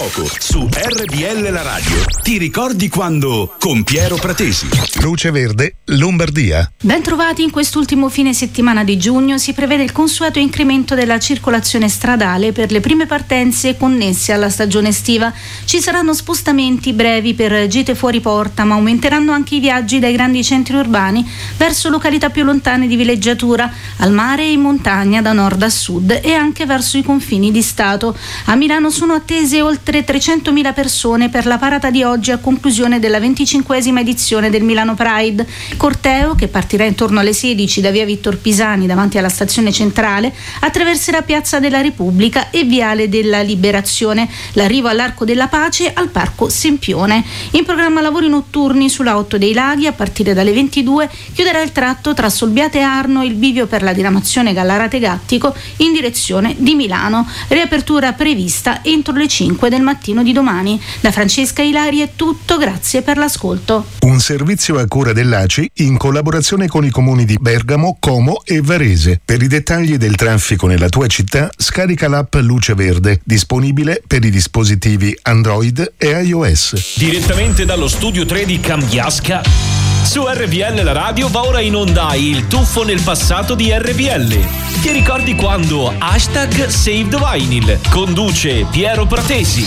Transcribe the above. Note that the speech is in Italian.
poco su RPL La Radio. Ti ricordi quando con Piero Pratesi? Luce Verde, Lombardia. Ben trovati in quest'ultimo fine settimana di giugno. Si prevede il consueto incremento della circolazione stradale per le prime partenze connesse alla stagione estiva. Ci saranno spostamenti brevi per gite fuori porta, ma aumenteranno anche i viaggi dai grandi centri urbani verso località più lontane di villeggiatura, al mare e in montagna da nord a sud e anche verso i confini di Stato. A Milano sono attese oltre 300.000 persone per la parata di oggi a conclusione della 25esima edizione del Milano Pride. Il corteo, che partirà intorno alle 16 da via Vittor Pisani davanti alla stazione centrale, attraverserà Piazza della Repubblica e Viale della Liberazione. L'arrivo all'Arco della Pace al Parco Sempione. In programma lavori notturni sulla 8 dei Laghi. A partire dalle 22 chiuderà il tratto tra Solbiate e Arno il bivio per la diramazione Gallarate-Gattico in direzione di Milano. Riapertura prevista entro le 5 del mattino di domani. Da Francesca Ilari è tutto, grazie per l'ascolto. Un servizio a cura dell'ACI in collaborazione con i comuni di Bergamo, Como e Varese. Per i dettagli del traffico nella tua città, scarica l'app Luce Verde, disponibile per i dispositivi Android e iOS. Direttamente dallo studio 3 di Cambiasca, su RPL La Radio va ora in onda il tuffo nel passato di RPL. Ti ricordi quando #Save the Vinyl conduce Piero Pratesi?